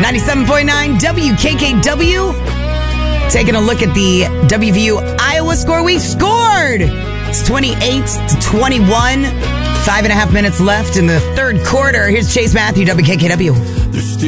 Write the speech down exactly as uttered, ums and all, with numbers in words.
ninety-seven point nine W K K W. Taking a look at the W V U Iowa score. We scored! It's twenty-eight to twenty-one. Five and a half minutes left in the third quarter. Here's Chase Matthew, W K K W.